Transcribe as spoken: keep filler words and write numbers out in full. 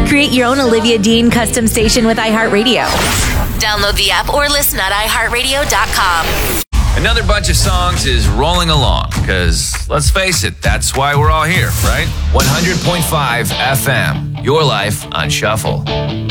Create your own Olivia Dean custom station with iHeartRadio. Download the app or listen at i heart radio dot com. Another bunch of songs is rolling along, because let's face it, that's why we're all here, right? one hundred point five F M, your life on Shuffle.